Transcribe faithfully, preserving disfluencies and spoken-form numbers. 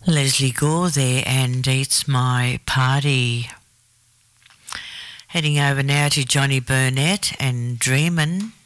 Leslie Gore there, and It's My Party. Heading over now to Johnny Burnett and Dreamin'.